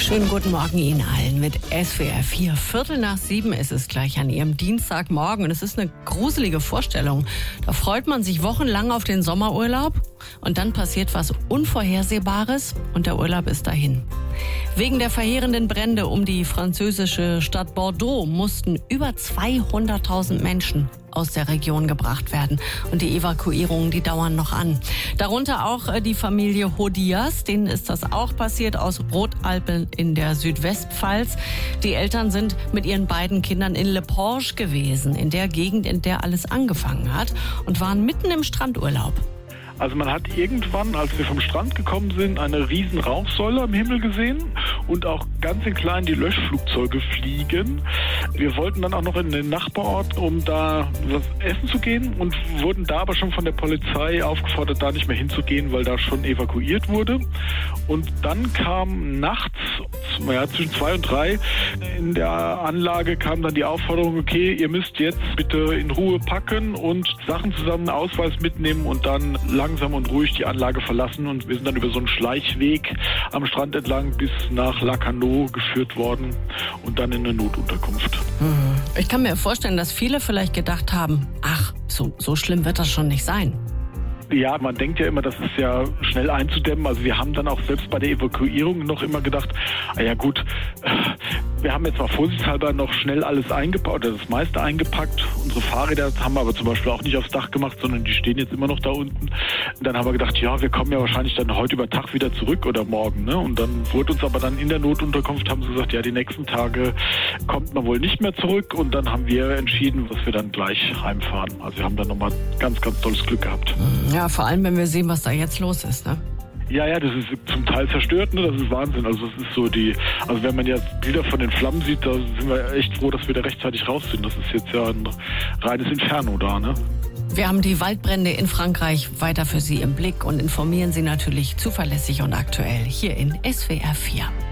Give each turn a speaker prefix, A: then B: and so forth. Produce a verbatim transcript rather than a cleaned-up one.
A: Schönen guten Morgen Ihnen allen mit S W R vier. Viertel nach sieben ist es gleich an Ihrem Dienstagmorgen. Und es ist eine gruselige Vorstellung. Da freut man sich wochenlang auf den Sommerurlaub und dann passiert was Unvorhersehbares und der Urlaub ist dahin. Wegen der verheerenden Brände um die französische Stadt Bordeaux mussten über zweihunderttausend Menschen aus der Region gebracht werden. Und die Evakuierungen, die dauern noch an. Darunter auch die Familie Hodias, denen ist das auch passiert, aus Rotalpen in der Südwestpfalz. Die Eltern sind mit ihren beiden Kindern in Le Porge gewesen, in der Gegend, in der alles angefangen hat, und waren mitten im Strandurlaub.
B: Also man hat irgendwann, als wir vom Strand gekommen sind, eine riesen Rauchsäule am Himmel gesehen und auch ganz in klein die Löschflugzeuge fliegen. Wir wollten dann auch noch in den Nachbarort, um da was essen zu gehen, und wurden da aber schon von der Polizei aufgefordert, da nicht mehr hinzugehen, weil da schon evakuiert wurde. Und dann kam nachts, ja, zwischen zwei und drei in der Anlage kam dann die Aufforderung, okay, ihr müsst jetzt bitte in Ruhe packen und Sachen zusammen, Ausweis mitnehmen und dann langsam und ruhig die Anlage verlassen. Und wir sind dann über so einen Schleichweg am Strand entlang bis nach Lacanau geführt worden und dann in eine Notunterkunft.
A: Ich kann mir vorstellen, dass viele vielleicht gedacht haben, ach, so, so schlimm wird das schon nicht sein.
B: Ja, man denkt ja immer, das ist ja schnell einzudämmen. Also wir haben dann auch selbst bei der Evakuierung noch immer gedacht, ah ja gut, wir haben jetzt mal vorsichtshalber noch schnell alles eingepackt, oder das meiste eingepackt. Unsere Fahrräder haben wir aber zum Beispiel auch nicht aufs Dach gemacht, sondern die stehen jetzt immer noch da unten. Und dann haben wir gedacht, ja, wir kommen ja wahrscheinlich dann heute über Tag wieder zurück oder morgen. Ne? Und dann wurde uns aber dann in der Notunterkunft, haben sie gesagt, ja, die nächsten Tage kommt man wohl nicht mehr zurück. Und dann haben wir entschieden, dass wir dann gleich heimfahren. Also wir haben dann nochmal ganz, ganz tolles Glück gehabt.
A: Ja, vor allem, wenn wir sehen, was da jetzt los ist, ne?
B: Ja, ja, das ist zum Teil zerstört, ne? Das ist Wahnsinn. Also das ist so die, also wenn man jetzt Bilder von den Flammen sieht, da sind wir echt froh, dass wir da rechtzeitig raus sind. Das ist jetzt ja ein reines Inferno da, ne?
A: Wir haben die Waldbrände in Frankreich weiter für Sie im Blick und informieren Sie natürlich zuverlässig und aktuell hier in S W R vier.